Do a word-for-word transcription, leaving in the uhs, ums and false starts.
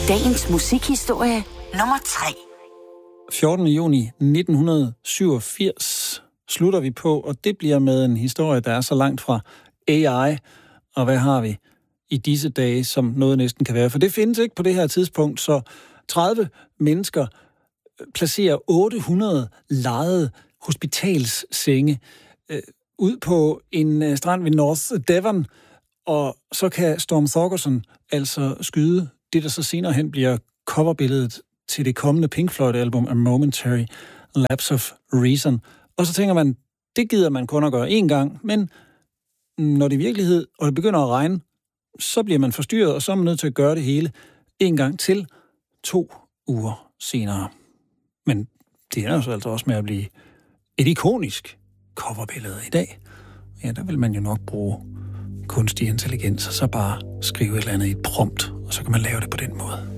Dagens musikhistorie nummer tre. fjortende juni nitten syvogfirs slutter vi på, og det bliver med en historie, der er så langt fra A I. Og hvad har vi i disse dage, som noget næsten kan være? For det findes ikke på det her tidspunkt, så tredive mennesker placerer otte hundrede lejede hospitalssenge øh, ud på en øh, strand ved North Devon, og så kan Storm Thorgerson altså skyde det, der så senere hen bliver coverbilledet til det kommende Pink Floyd-album A Momentary Lapse of Reason. Og så tænker man, det gider man kun at gøre én gang, men når det er virkelighed, og det begynder at regne, så bliver man forstyrret, og så er man nødt til at gøre det hele en gang til to uger senere. Men det er jo så altså også med at blive et ikonisk coverbillede i dag. Ja, der vil man jo nok bruge kunstig intelligens, og så bare skrive et eller andet i et prompt, og så kan man lave det på den måde.